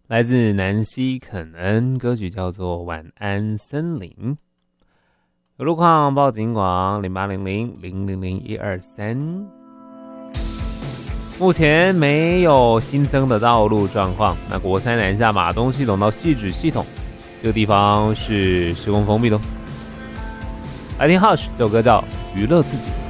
来自南希肯恩，歌曲叫做《晚安森林》。有路况报警广0800000123。目前没有新增的道路状况。那国三南下马东系统到汐止系统，这个地方是施工封闭的。来听 Hush 这首歌叫《娱乐自己》。